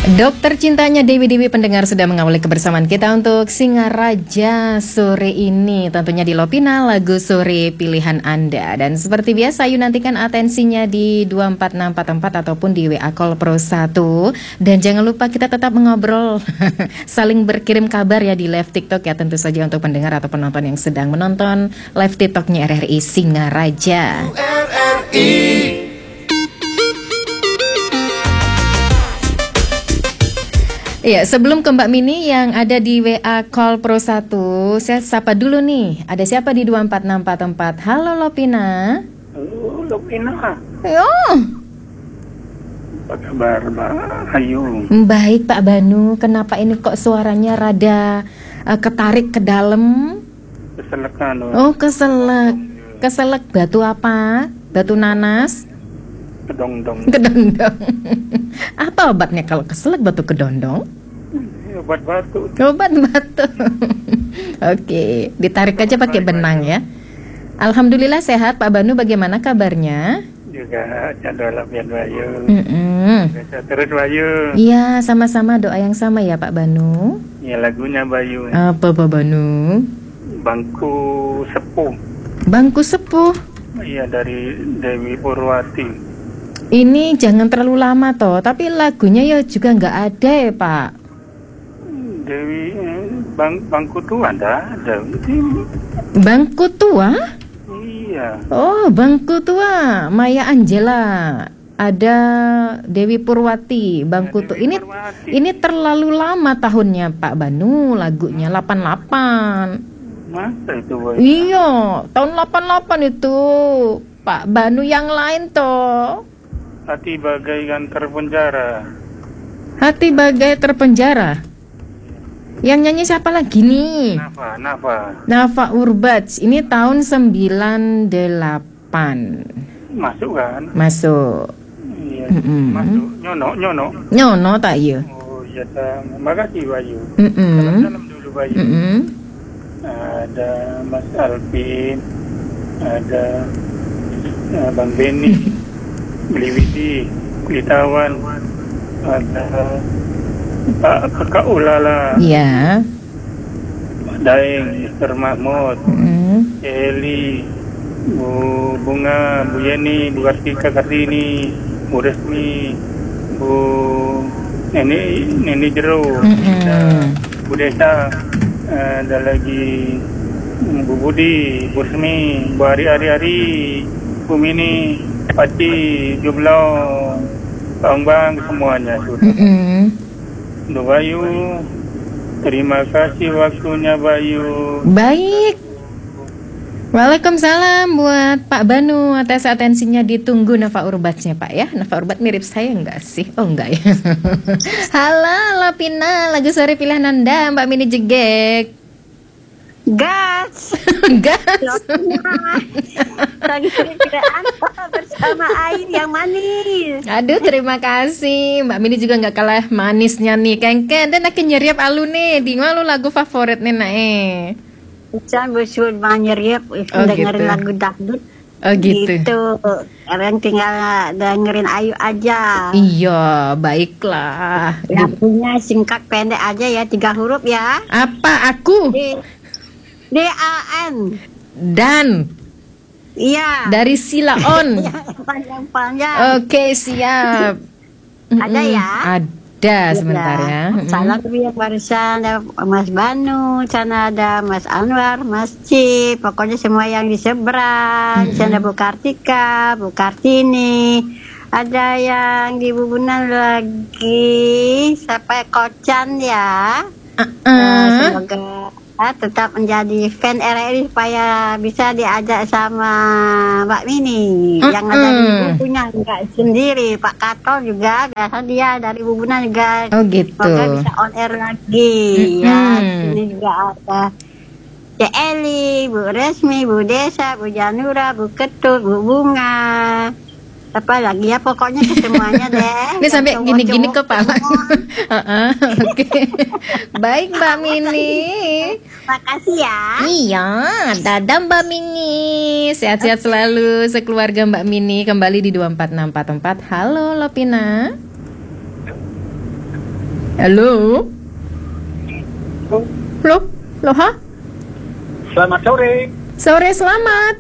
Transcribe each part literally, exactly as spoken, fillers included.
Dokter cintanya Dewi-Dewi pendengar sudah mengawali kebersamaan kita untuk Singaraja sore ini. Tentunya di Lopina, lagu sore pilihan Anda. Dan seperti biasa, yuk nantikan atensinya di dua empat enam empat empat ataupun di W A Call Pro satu. Dan jangan lupa kita tetap mengobrol, saling berkirim kabar ya di live TikTok ya. Tentu saja untuk pendengar atau penonton yang sedang menonton live TikToknya R R I Singaraja. R R I. Iya, sebelum ke Mbak Mini yang ada di W A Call Pro satu, saya sapa dulu nih. Ada siapa di dua empat enam empat empat? Halo Lopina. Halo Lopina. Yo. Apa kabar Mbak Ayu? Baik Pak Banu, kenapa ini kok suaranya rada uh, ketarik ke dalam? Keselekan loh. Oh, keselek. Keselek batu apa? Batu nanas? Kedongdong. Kedondong. Apa obatnya kalau keselak batu kedondong? Obat batuk. Obat batuk. Oke, ditarik aja pakai benang ya. Alhamdulillah sehat Pak Banu, bagaimana kabarnya? Juga jadwal lapian Bayu. Mm-mm. Biasa terus Bayu. Iya, sama-sama, doa yang sama ya Pak Banu. Ya lagunya Bayu. Apa Pak Banu? Bangku Sepuh. Bangku Sepuh. Iya, dari Dewi Purwati. Ini jangan terlalu lama toh, tapi lagunya ya juga nggak ada ya Pak. Dewi eh, bang, Bangku Tua ada, ada. Bangku Tua? Iya. Oh, Bangku Tua, Maya Angela. Ada Dewi Purwati, Bangku Tua. Ini ini terlalu lama tahunnya Pak Banu, lagunya delapan puluh delapan. Masa itu Bayu? Iya, tahun delapan puluh delapan itu. Pak Banu yang lain toh. Hati bagaikan terpenjara. Hati bagai terpenjara. Yang nyanyi siapa lagi nih? Nafa, Nafa. Nafa Urbach. Ini tahun sembilan delapan. Masuk kan? Masuk. Iya. Mm-mm. Masuk. Nyono, nyono. Nyono tak ya? Oh iya, ta. Makasih Bayu. Mm-mm. Salam-salam dulu Bayu. Mm-mm. Ada Mas Alvin, ada uh, Bang Beni, Bliwidi, Kulitawan, ada Pak Kakak Ulala, Ya. Pak Daeng, Mister Mahmud, Mm. Eli, Bu Bunga, Bu Yeni, Bu Kartika Kartini, Bu Resmi, Bu Neni Neni Jero, Mm-mm. ada Bu Desa, ada lagi Bu Budi, Bu Resmi, Bu Ari Ari Ari, Bu Mini, Pati, Jumlah, Bang Bang, semuanya sudah. Mm-mm. Untuk Bayu, terima kasih waktunya Bayu. Baik. Waalaikumsalam buat Pak Banu atas atensinya, ditunggu Nafa Urbachnya Pak ya. Nafa Urbach mirip saya enggak sih? Oh enggak ya. Halo Lapina, lagu sore pilihan Anda Mbak Mini Jegek. Gas. Gas. Lagi perkiraan bersama air yang manis. Aduh, terima kasih. Mbak Mini juga nggak kalah manisnya nih. Kengken dan akan nyeriap alu nih. Di lu lagu favorit nih nae. Bisa bersul nyeriap Oh, dengerin gitu. lagu dangdut. Oh gitu. Gitu. Sekarang tinggal dengerin Ayu aja. Iya, baiklah. Lagunya singkat pendek aja ya, tiga huruf ya. Apa aku? D D A N. Dan Iya. dari Sila On. Panjang-panjang. Oke, siap. Ada Mm-mm. ya? Ada sebentar ya. Mm-mm. Salam biar barusan ada Mas Banu, sana ada Mas Anwar, Mas Ci, pokoknya semua yang di seberang. Sana ada Bu Kartika, Bu Kartini, ada yang di Bubunan lagi sampai Kocan ya. Uh-uh. Nah, semoga ah, tetap menjadi fan R R I supaya bisa diajak sama Mbak Mini Mm-mm. yang ada di bukunya, enggak sendiri. Pak Kato juga biasa dia dari Bubunan juga. Oh gitu. Semoga bisa on air lagi. Mm-mm. Ya, ini juga ada Cek Eli, Bu Resmi, Bu Desa, Bu Janura, Bu Ketut, Bu Bunga. Apa lagi ya, pokoknya ke semuanya deh. Ini sampai Yang gini-gini cowok-cowok kepala. semua. Heeh, Oke. Baik Mbak Mini. Makasih ya. Iya, dadah Mbak Mini. Sehat-sehat selalu sekeluarga Mbak Mini. Kembali di dua empat enam empat empat. Halo Lopina. Halo. Loh, loh, ha? Selamat sore. Sore, selamat.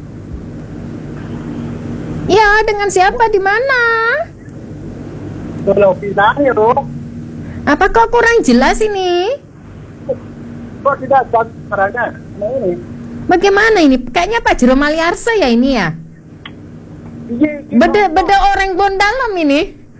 Ya, dengan siapa di mana? Kalau pindah yuk. Apa kok kurang jelas ini? Kok tidak jelas suaranya? Ini. Bagaimana ini? Kayaknya Pak Jero Maliarsa ya ini ya? Iya. Beda beda orang Bondalam ini.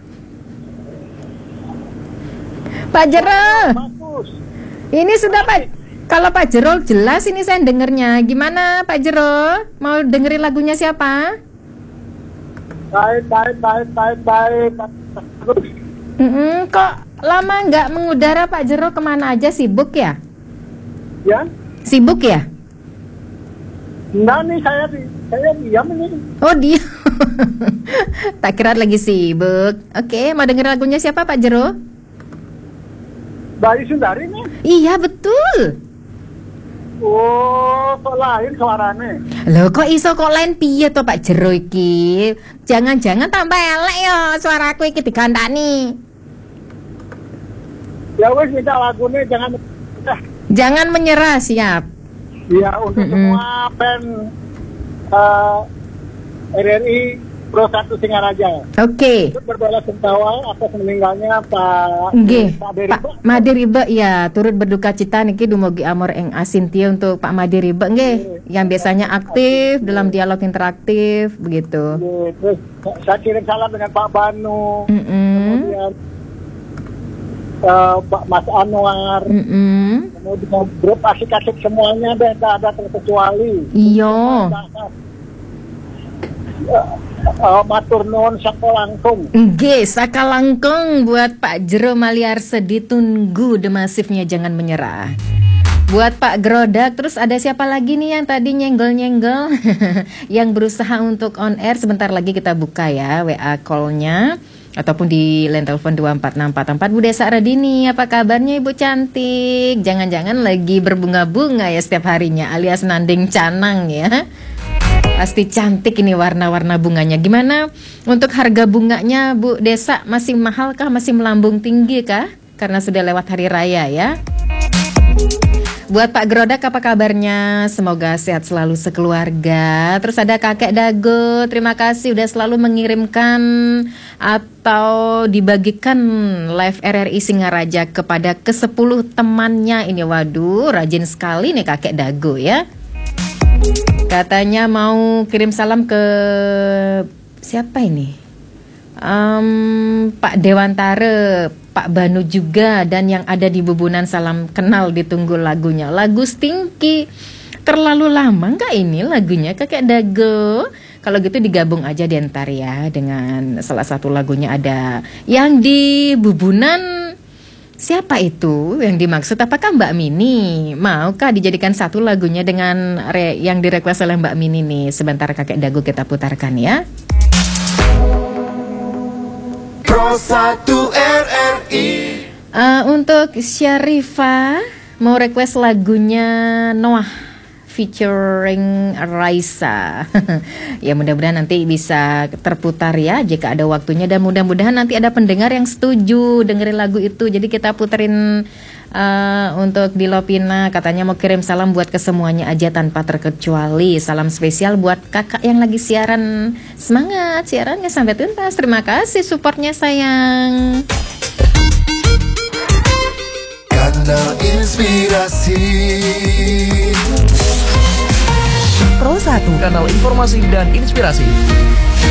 Pak Jero. Bagus. Ini sudah Pak. Kalau Pak Jero jelas ini saya dengernya. Gimana Pak Jero? Mau dengerin lagunya siapa? Baik, baik, baik, baik, baik. Bagus. Mm-mm, kok lama nggak mengudara Pak Jero, kemana aja, sibuk ya? Ya? Sibuk ya? Nah nih saya saya diam ini. Oh dia. Tak kira lagi sibuk. Oke, mau denger lagunya siapa Pak Jero? Bayi Sundari nih. Iya betul. Oh, kok lain suaranya? Loh kok iso kok lain piye to Pak Jero iki? Jangan-jangan tambah elek ya suaraku iki digandani. Ya wes minta lagunya jangan eh, Jangan menyerah, siap. ya untuk Mm-mm. semua fan uh, R R I Pro satu Singaraja. Oke. Turut berbela-sungkawa atas meninggalnya Pak Nggih, Pak Pak Made Ribe ya turut berduka cita niki dumugi amor ing asintio untuk Pak Made Ribe nggih yang biasanya aktif dalam dialog interaktif begitu. Terus saya kirim salam dengan Pak Banu, Mm-mm. kemudian uh, Pak Mas Anwar, Mm-mm. kemudian grup asik-asik semuanya deh, tak ada terkecuali. Iya. Uh, matur nuwun saka langkung. Nggih, saka langkung buat Pak Jero Maliarsa, ditunggu demasifnya jangan menyerah. Buat Pak Grodak, terus ada siapa lagi nih yang tadi nyenggol-nyenggol yang berusaha untuk on air, sebentar lagi kita buka ya W A call-nya ataupun di line telepon dua empat enam empat empat. Bu Desa Radini, apa kabarnya Ibu cantik? Jangan-jangan lagi berbunga-bunga ya setiap harinya alias nanding canang ya. Pasti cantik ini warna-warna bunganya. Gimana untuk harga bunganya Bu Desa, masih mahal kah, masih melambung tinggi kah? Karena sudah lewat hari raya ya. Buat Pak Grodak apa kabarnya? Semoga sehat selalu sekeluarga. Terus ada Kakek Dago, terima kasih udah selalu mengirimkan atau dibagikan live R R I Singaraja kepada kesepuluh temannya. Ini waduh, rajin sekali nih Kakek Dago ya. Katanya mau kirim salam ke siapa ini? Um, Pak Dewantara, Pak Banu juga, dan yang ada di Bubunan salam kenal, ditunggu lagunya. Lagu Stinky. Terlalu lama nggak ini lagunya Kakek Dago? Kalau gitu digabung aja di antar ya dengan salah satu lagunya ada yang di Bubunan. Siapa itu yang dimaksud? Apakah Mbak Mini? Maukah dijadikan satu lagunya dengan re yang direquest oleh Mbak Mini nih? Sebentar Kakek Dago kita putarkan ya. Pro satu R R I. Uh, untuk Syarifah mau request lagunya Noah featuring Raisa. Ya mudah-mudahan nanti bisa terputar ya jika ada waktunya, dan mudah-mudahan nanti ada pendengar yang setuju dengerin lagu itu. Jadi kita puterin uh, untuk di Lopina, katanya mau kirim salam buat kesemuanya aja tanpa terkecuali. Salam spesial buat kakak yang lagi siaran. Semangat siarannya sampai tuntas. Terima kasih supportnya sayang. Kanal Inspirasi Pro satu, kanal informasi dan inspirasi.